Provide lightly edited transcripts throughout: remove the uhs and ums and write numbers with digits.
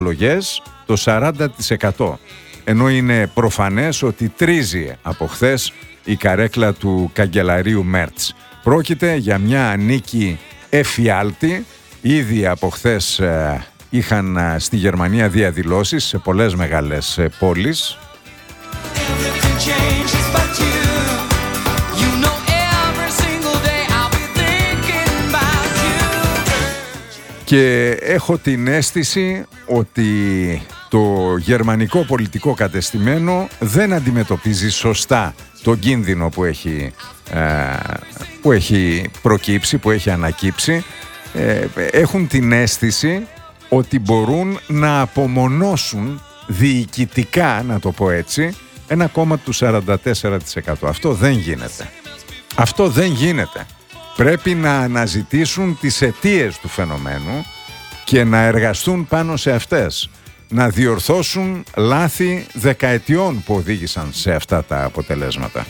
εκλογές το 40%. Ενώ είναι προφανές ότι τρίζει από χθες η καρέκλα του καγκελαρίου Μέρτς. Πρόκειται για μια νίκη εφιάλτη. Ήδη από χθες είχαν στη Γερμανία διαδηλώσεις σε πολλές μεγάλες πόλεις. Και έχω την αίσθηση ότι το γερμανικό πολιτικό κατεστημένο δεν αντιμετωπίζει σωστά τον κίνδυνο που έχει προκύψει, που έχει ανακύψει. Έχουν την αίσθηση ότι μπορούν να απομονώσουν διοικητικά, να το πω έτσι, ένα κόμμα του 44%. Αυτό δεν γίνεται. Αυτό δεν γίνεται. Πρέπει να αναζητήσουν τις αιτίες του φαινομένου και να εργαστούν πάνω σε αυτές. Να διορθώσουν λάθη δεκαετιών που οδήγησαν σε αυτά τα αποτελέσματα.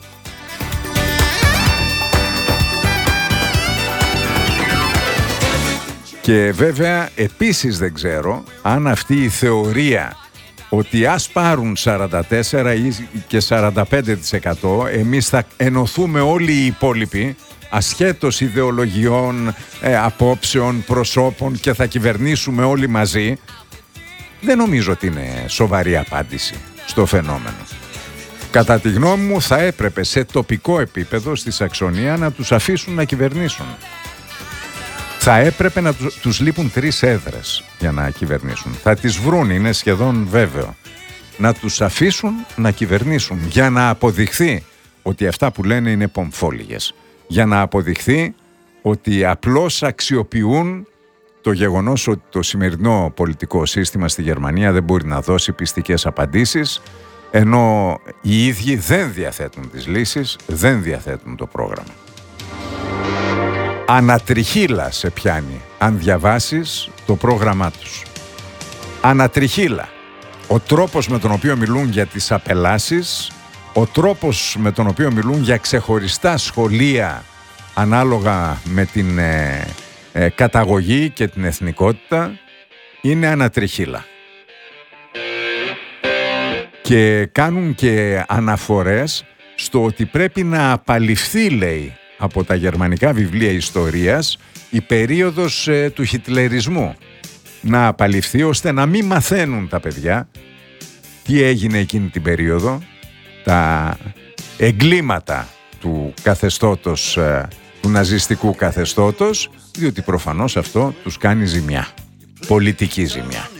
Και βέβαια επίσης δεν ξέρω αν αυτή η θεωρία ότι ας πάρουν 44% ή και 45% εμείς θα ενωθούμε όλοι οι υπόλοιποι ασχέτως ιδεολογιών, απόψεων, προσώπων και θα κυβερνήσουμε όλοι μαζί, δεν νομίζω ότι είναι σοβαρή απάντηση στο φαινόμενο. Κατά τη γνώμη μου θα έπρεπε σε τοπικό επίπεδο στη Σαξονία να τους αφήσουν να κυβερνήσουν. Θα έπρεπε να τους λείπουν 3 έδρες για να κυβερνήσουν. Θα τις βρουν, είναι σχεδόν βέβαιο. Να τους αφήσουν να κυβερνήσουν για να αποδειχθεί ότι αυτά που λένε είναι πομφόλιγες. Για να αποδειχθεί ότι απλώς αξιοποιούν το γεγονός ότι το σημερινό πολιτικό σύστημα στη Γερμανία δεν μπορεί να δώσει πιστικές απαντήσεις, ενώ οι ίδιοι δεν διαθέτουν τις λύσεις, δεν διαθέτουν το πρόγραμμα. Ανατριχύλα σε πιάνει αν διαβάσεις το πρόγραμμά τους. Ανατριχύλα. Ο τρόπος με τον οποίο μιλούν για τις απελάσεις, ο τρόπος με τον οποίο μιλούν για ξεχωριστά σχολεία ανάλογα με την καταγωγή και την εθνικότητα είναι ανατριχύλα. Και κάνουν και αναφορές στο ότι πρέπει να απαλληφθεί, λέει, από τα γερμανικά βιβλία ιστορίας η περίοδος του χιτλερισμού. Να απαλληφθεί ώστε να μην μαθαίνουν τα παιδιά τι έγινε εκείνη την περίοδο, τα εγκλήματα του καθεστώτος, του ναζιστικού καθεστώτος, διότι προφανώς αυτό τους κάνει ζημιά, πολιτική ζημιά.